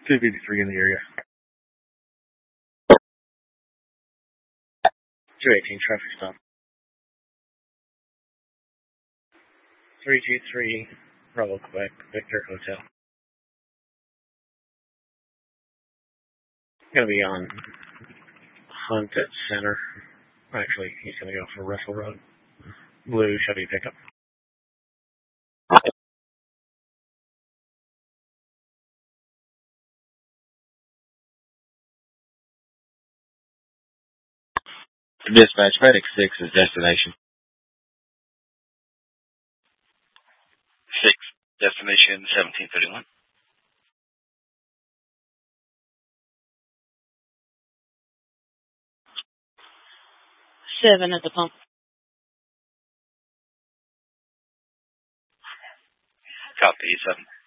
253 in the area. 218 traffic stop. 323 Bravo Quebec Victor Hotel. Gonna be on Hunt at Center. Actually, he's gonna go for Russell Road. Blue Chevy pickup. Dispatch, FedEx 6 is destination. 6, destination 1731. Seven at the pump. Copy, 7.